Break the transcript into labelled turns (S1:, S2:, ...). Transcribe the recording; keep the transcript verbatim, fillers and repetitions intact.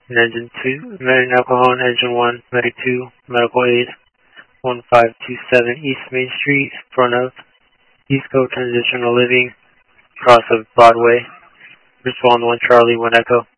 S1: and Engine two, American Alcohol, and Engine one, Medic two, Medical Aid, one five two seven East Main Street, front of East Coast Transitional Living, cross of Broadway, respond one Charlie, one Echo.